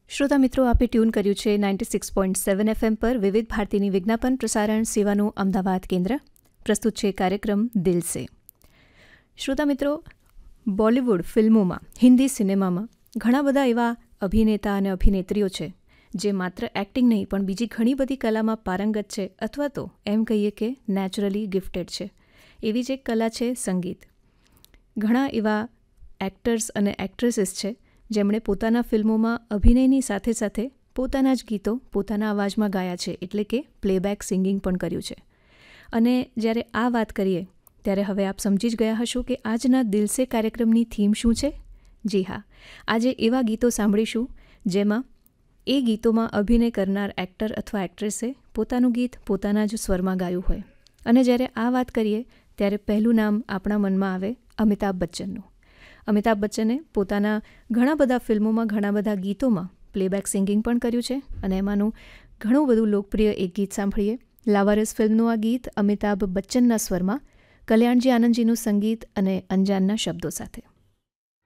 શ્રોતા મિત્રો, આપે ટ્યુન કર્યું છે 96.7 FM પર વિવિધ ભારતીની વિજ્ઞાપન પ્રસારણ સેવાનું અમદાવાદ કેન્દ્ર. પ્રસ્તુત છે કાર્યક્રમ દિલ સે. શ્રોતા મિત્રો, બોલિવૂડ ફિલ્મોમાં, હિન્દી સિનેમામાં ઘણા બધા એવા અભિનેતા અને અભિનેત્રીઓ છે જે માત્ર એક્ટિંગ નહીં પણ બીજી ઘણી બધી કલામાં પારંગત છે, અથવા તો એમ કહીએ કે નેચરલી ગિફ્ટેડ છે. એવી જ એક કલા છે સંગીત. ઘણા એવા એક્ટર્સ અને એક્ટ્રેસીસ છે જેમણે પોતાના ફિલ્મોમાં અભિનયની સાથે સાથે પોતાના જ ગીતો પોતાના અવાજમાં ગાયા છે, એટલે કે પ્લેબેક સિંગિંગ પણ કર્યું છે. અને જ્યારે આ વાત કરીએ ત્યારે હવે આપ સમજી જ ગયા હશો કે આજના દિલ સે કાર્યક્રમની થીમ શું છે. જી હા, આજે એવા ગીતો સાંભળીશું જેમાં એ ગીતોમાં અભિનય કરનાર એક્ટર અથવા એક્ટ્રેસે પોતાનું ગીત પોતાના જ સ્વરમાં ગાયું હોય. અને જ્યારે આ વાત કરીએ ત્યારે પહેલું નામ આપણા મનમાં આવે અમિતાભ બચ્ચનનું. અમિતાભ બચ્ચને પોતાના ઘણા બધા ફિલ્મોમાં ઘણા બધા ગીતોમાં પ્લેબેક સિંગિંગ પણ કર્યું છે, અને એમાંનું ઘણું બધું લોકપ્રિય એક ગીત સાંભળીએ. લાવારિસ ફિલ્મનું આ ગીત અમિતાભ બચ્ચનના સ્વરમાં, કલ્યાણજી આનંદજીનું સંગીત અને અંજાનના શબ્દો સાથે.